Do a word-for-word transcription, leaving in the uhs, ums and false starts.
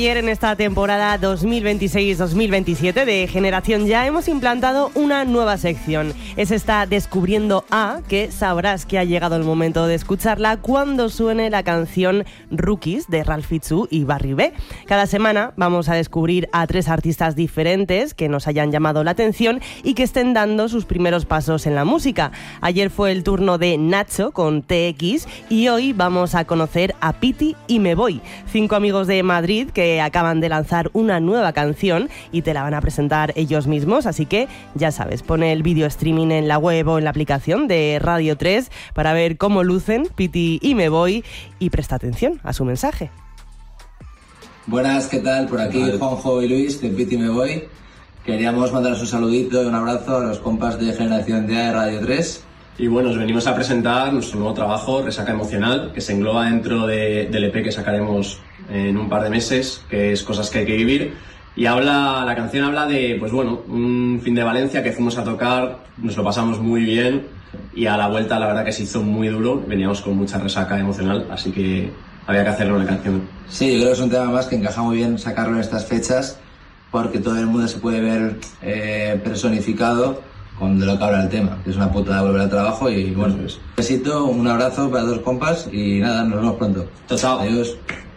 Ayer en esta temporada dos mil veintiséis dos mil veintisiete de Generación Ya hemos implantado una nueva sección. Es esta Descubriendo A, que sabrás que ha llegado el momento de escucharla cuando suene la canción Rookies de Ralph Fitzhugh y Barry B. Cada semana vamos a descubrir a tres artistas diferentes que nos hayan llamado la atención y que estén dando sus primeros pasos en la música. Ayer fue el turno de Nacho con T X y hoy vamos a conocer a Piti y Me Voy, cinco amigos de Madrid que acaban de lanzar una nueva canción y te la van a presentar ellos mismos, así que ya sabes, pone el vídeo streaming en la web o en la aplicación de Radio tres para ver cómo lucen Piti y Me Voy y presta atención a su mensaje. Buenas, ¿qué tal? Por aquí Juanjo y Luis de Piti y Me Voy. Queríamos mandaros un saludito y un abrazo a los compas de Generación Ya de Radio tres. Y bueno, os venimos a presentar nuestro nuevo trabajo, Resaca Emocional, que se engloba dentro de, del E P que sacaremos en un par de meses, que es Cosas que hay que vivir. Y habla, la canción habla de, pues bueno, un fin de Valencia que fuimos a tocar, nos lo pasamos muy bien y a la vuelta la verdad que se hizo muy duro, veníamos con mucha resaca emocional, así que había que hacerlo en la canción. Sí, yo creo que es un tema más que encaja muy bien sacarlo en estas fechas, porque todo el mundo se puede ver eh, personificado con de lo que habla el tema, que es una puta de volver al trabajo y bueno, un besito, un abrazo para dos compas y nada, nos vemos pronto. Chao, chao. Adiós.